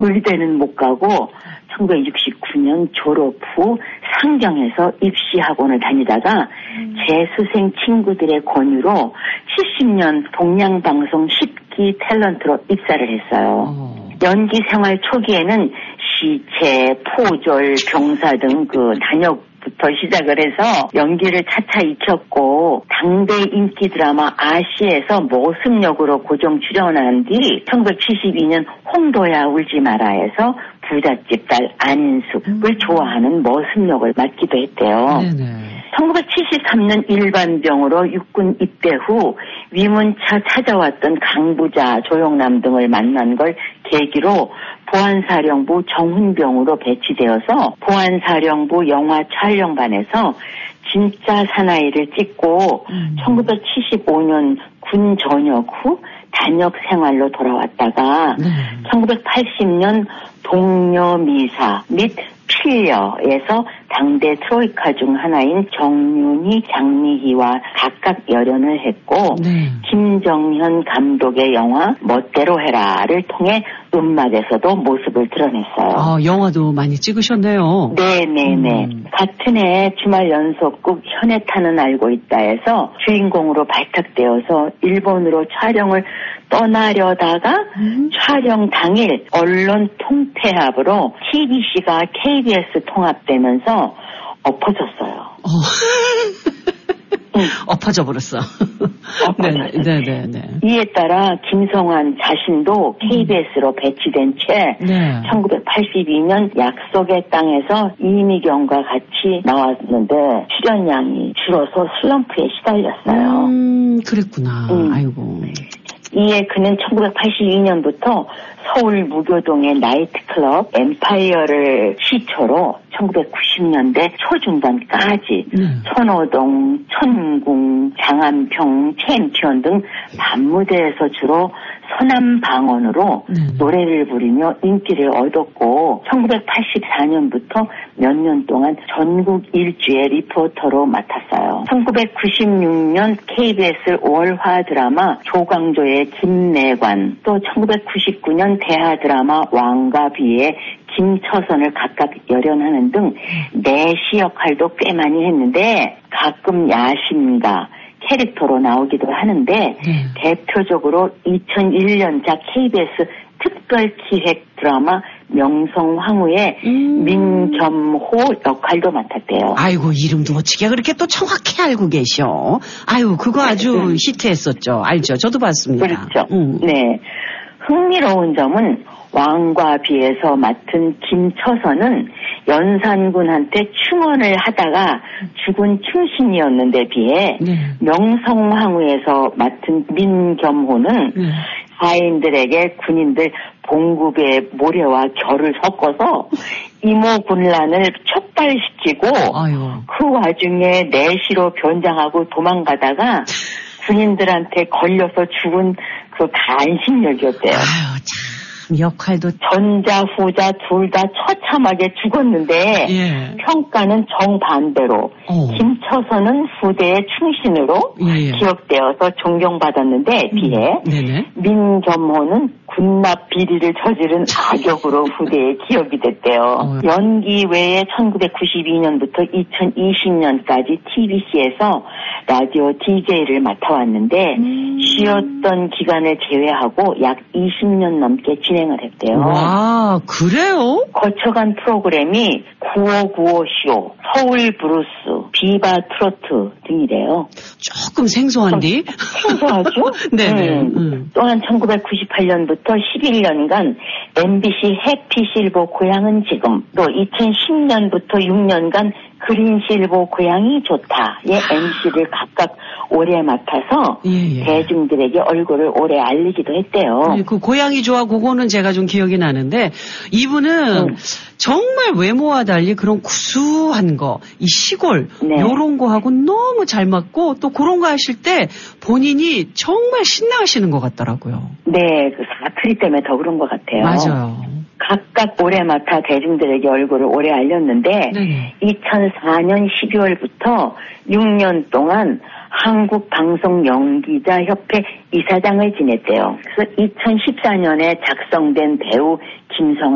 의대는 못 가고 1969년 졸업 후 상경에서 입시학원을 다니다가 재수생 친구들의 권유로 70년 동양방송 10기 탤런트로 입사를 했어요. 연기 생활 초기에는 시체, 포졸, 병사 등 그 단역부터 시작을 해서 연기를 차차 익혔고 당대 인기 드라마 아시에서 모습역으로 고정 출연한 뒤 1972년 홍도야 울지 마라에서 부잣집 딸 안인숙을 좋아하는 모습역을 맡기도 했대요. 네네. 1973년 일반병으로 육군 입대 후 위문차 찾아왔던 강부자, 조영남 등을 만난 걸 계기로 보안사령부 정훈병으로 배치되어서 보안사령부 영화 촬영반에서 진짜 사나이를 찍고 1975년 군 전역 후 단역 생활로 돌아왔다가 1980년 동녀미사 및 필려에서 당대 트로이카 중 하나인 정윤희, 장미희와 각각 열연을 했고 김정현 감독의 영화 멋대로 해라를 통해 음악에서도 모습을 드러냈어요. 아, 영화도 많이 찍으셨네요. 네네네. 같은 해 주말 연속극 현해탄은 알고 있다에서 주인공으로 발탁되어서 일본으로 촬영을 떠나려다가 촬영 당일 언론 통폐합으로 TBC가 KBS 통합되면서 엎어졌어요. 엎어져 버렸어. 네. 이에 따라 김성환 자신도 KBS로 배치된 채 1982년 약속의 땅에서 이미경과 같이 나왔는데 출연량이 줄어서 슬럼프에 시달렸어요. 그랬구나. 아이고. 이에 그는 1982년부터 서울 무교동의 나이트클럽 엠파이어를 시초로 1990년대 초중반까지 천호동, 천궁, 장안평, 챔피언 등 밤무대에서 주로 서남방언으로 노래를 부르며 인기를 얻었고 1984년부터 몇 년 동안 전국 일주의 리포터로 맡았어요. 1996년 KBS 월화 드라마 조광조의 김내관, 또 1999년 대하 드라마 왕과 비의 김처선을 각각 열연하는 등 내시 역할도 꽤 많이 했는데 가끔 야심가 캐릭터로 나오기도 하는데 대표적으로 2001년작 KBS 특별기획 드라마 명성황후의 민겸호 역할도 맡았대요. 아이고, 이름도 어떻게 그렇게 또 정확히 알고 계셔. 아유, 그거 아주 히트했었죠. 알죠. 저도 봤습니다. 그렇죠. 네. 흥미로운 점은 왕과 비에서 맡은 김처선은 연산군한테 충원을 하다가 죽은 충신이었는데 비해 명성황후에서 맡은 민겸호는 하인들에게 군인들 봉급의 모래와 결을 섞어서 이모군란을 촉발시키고 그 와중에 내시로 변장하고 도망가다가 군인들한테 걸려서 죽은 그 간신역이었대요. 아유, 참. 역할도 전자 후자 둘 다 처참하게 죽었는데 평가는 정반대로 김처선은 후대의 충신으로 기억되어서 존경받았는데 비해 민겸호는 군납 비리를 저지른 악역으로 후대에 기억이 됐대요. 연기 외에 1992년부터 2020년까지 TBC에서 라디오 DJ를 맡아왔는데 쉬었던 기간을 제외하고 약 20년 넘게 진행을 했대요. 와, 그래요? 거쳐간 프로그램이 9595쇼, 서울 브루스, 비바 트로트 등이래요. 조금 생소한데? 생소하죠? 네네. 또한 1998년부터 11년간 MBC 해피실버 고향은 지금, 또 2010년부터 6년간 그린실버 고향이 좋다의 MC를 각각 오래 맡아서 대중들에게 얼굴을 오래 알리기도 했대요. 그 고향이 좋아 그거는 제가 좀 기억이 나는데 이분은 정말 외모와 달리 그런 구수한 거, 이 시골 요런 거하고 너무 잘 맞고 또 그런 거 하실 때 본인이 정말 신나하시는 것 같더라고요. 네, 그 사투리 때문에 더 그런 것 같아요. 맞아요. 각각 오래 맡아 대중들에게 얼굴을 오래 알렸는데 2004년 12월부터 6년 동안 한국방송연기자협회 이사장을 지냈대요. 그래서 2014년에 작성된 배우 김성환